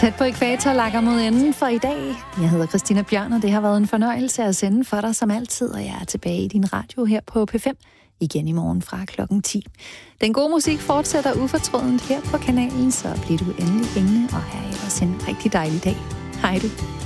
Tæt på ekvator lakker mod enden for i dag. Jeg hedder Christina Bjørn, og det har været en fornøjelse at sende for dig som altid, og jeg er tilbage i din radio her på P5 igen i morgen fra klokken 10. Den gode musik fortsætter ufortrødent her på kanalen, så bliver du endelig hængende, og have ellers en rigtig dejlig dag. Hej du.